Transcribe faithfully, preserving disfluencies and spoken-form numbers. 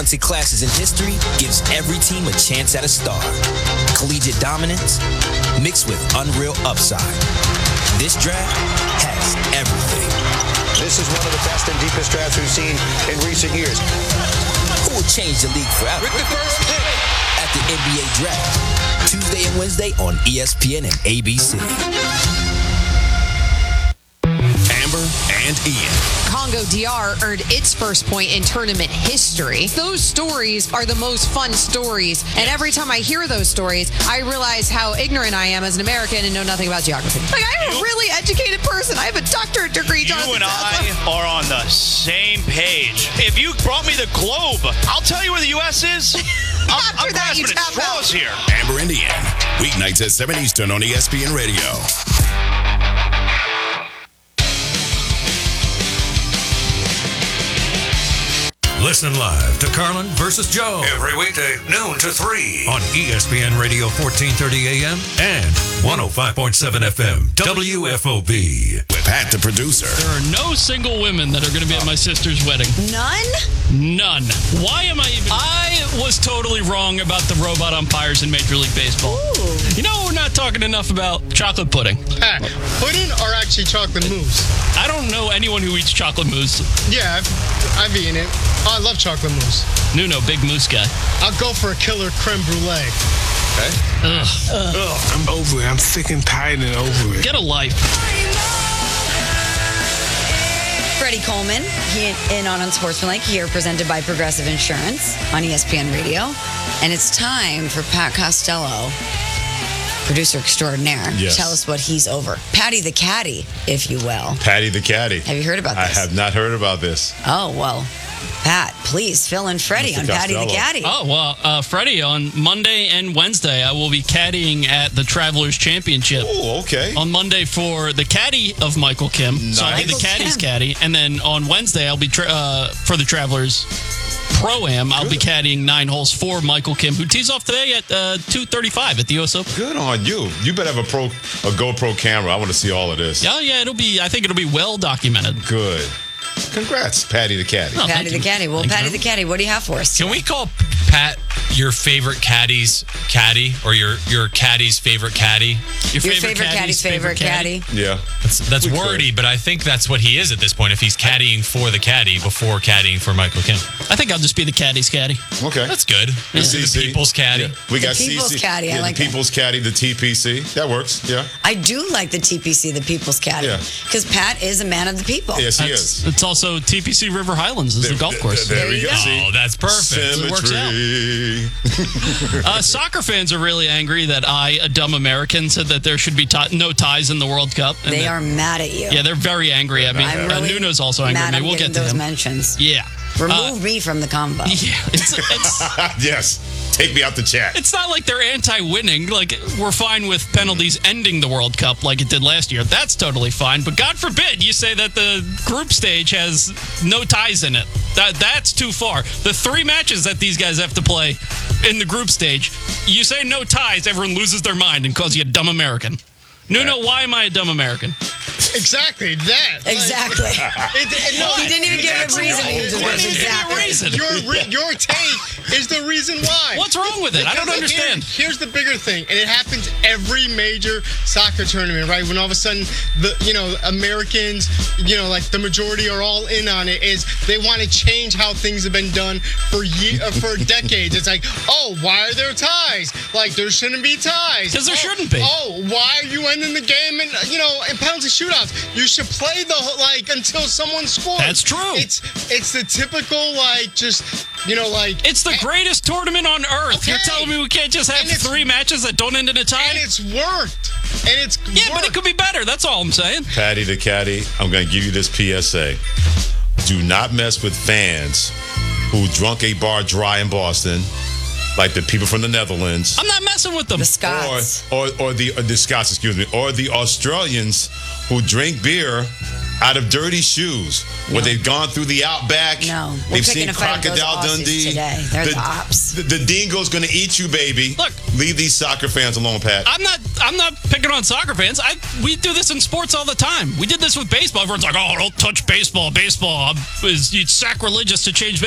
talented classes in history gives every team a chance at a star. Collegiate dominance mixed with unreal upside. This draft has everything. This is one of the best and deepest drafts we've seen in recent years. Who will change the league forever? With the first pick at the N B A Draft, Tuesday and Wednesday on E S P N and A B C. Amber and Ian. Congo D R earned its first point in tournament history. Those stories are the most fun stories, and every time I hear those stories, I realize how ignorant I am as an American and know nothing about geography. Like, I'm you, a really educated person. I have a doctorate degree. You Jonathan and I Saslow. are on the same page. If you brought me the globe, I'll tell you where the U S is. I'm, After I'm that, you grasping at tap straws out. here. Amber and Ian, weeknights at seven Eastern on E S P N Radio. Listen live to Carlin versus Joe every weekday, noon to three on E S P N Radio fourteen thirty A M and one oh five point seven F M W F O B. With Pat, the producer. There are no single women that are going to be at my sister's wedding. None? None. Why am I even... I was totally wrong about the robot umpires in Major League Baseball. Ooh. You know, we're not talking enough about chocolate pudding. Pat, pudding or actually chocolate mousse? I don't know anyone who eats chocolate mousse. Yeah, I've, I've eaten it. Oh, I love chocolate mousse. Nuno, big mousse guy. I'll go for a killer creme brulee. Okay. Ugh. Ugh. Ugh. I'm over it. I'm sick and tired and over it. Get a life. Freddie Coleman, he in on Unsportsmanlike, here presented by Progressive Insurance on E S P N Radio. And it's time for Pat Costello, producer extraordinaire. Yes. Tell us what he's over. Patty the Caddy, if you will. Patty the Caddy. Have you heard about this? I have not heard about this. Oh, well, Pat, please fill in Freddie Mister on Patty the Costello. Caddy. Oh, well, uh, Freddie, on Monday and Wednesday, I will be caddying at the Travelers Championship. Oh, okay. On Monday for the caddy of Michael Kim. Nice. So I'll be the Michael caddy's Kim. caddy. And then on Wednesday, I'll be tra- uh, for the Travelers Pro-Am. I'll Good. be caddying nine holes for Michael Kim, who tees off today at uh, two thirty-five at the U S Open. Good on you. You better have a pro, a GoPro camera. I want to see all of this. Oh, yeah, it'll be, I think it'll be well documented. Good. Congrats, Patty the Caddy. Oh, Patty thank the you. Caddy. Well, Thank Patty you. the Caddy, what do you have for us? Can we call Pat your favorite caddy's caddy, or your your caddy's favorite caddy? Your favorite caddy's favorite caddy? Yeah. That's that's We wordy, could. but I think that's what he is at this point. If he's caddying for the caddy before caddying for Michael Kim, I think I'll just be the caddy's caddy. Okay. that's good. The The C C. people's caddy. Yeah. We got The People's C C. Caddy, I Yeah, like the that. People's Caddy, the T P C. That works. Yeah. I do like the T P C, the People's Caddy. Yeah. Because Pat is a man of the people. Yes, he That's, is. it's also T P C River Highlands is the There- golf course. There, There we you go. go. See? Oh, that's perfect. It works out. Symmetry. Uh, soccer fans are really angry that I, a dumb American, said that there should be ti- no ties in the World Cup. And They that- are mad at you. Yeah, they're very angry at me. I'm uh, really Nuno's also angry mad at I'm me. We'll getting get to those him. mentions. Yeah. Remove Uh, me from the combo. Yeah, it's, it's, Yes. Take me out the chat. it's not like they're anti-winning. Like, we're fine with penalties ending the World Cup like it did last year. That's totally fine. But God forbid you say that the group stage has no ties in it. That That's too far. The three matches that these guys have to play in the group stage, you say no ties, everyone loses their mind and calls you a dumb American. Nuno, why am I a dumb American? Exactly that. Like, Exactly. it, it, no, He didn't even give a reason. He just What went is exactly. the reason? Your re- your take is the reason why. What's wrong with it? I don't Because understand. Here, here's the bigger thing, and it happens every major soccer tournament, right? When all of a sudden the you know Americans, you know, like the majority are all in on it. Is they want to change how things have been done for ye- uh, for decades. It's like, oh, why are there ties? Like there shouldn't be ties. 'Cause there oh, shouldn't be. Oh, why are you ending the game in you know in penalty shootouts? You should play the whole- like until someone scores. That's true. It's it's the typical like just you know like It's the greatest tournament on earth. You're Okay. telling me we can't just have And it's- three matches that don't end in a tie? and it's worked. And it's Yeah, but it worked. could be better. That's all I'm saying. Patty the Caddy, I'm going to give you this P S A. Do not mess with fans who drunk a bar dry in Boston, like the people from the Netherlands. I'm not messing with them. The Scots. Or, or, or the, or the Scots, excuse me, or the Australians who drink beer out of dirty shoes, where they've gone through the outback. No. We're They've picking seen a fight with those Crocodile Aussies Dundee. today. They're the, the ops. The, the dingo's going to eat you, baby. Look. Leave these soccer fans alone, Pat. I'm not. I'm not picking on soccer fans. I we do this in sports all the time. We did this with baseball. Everyone's like, "Oh, don't touch baseball. Baseball is it's sacrilegious to change."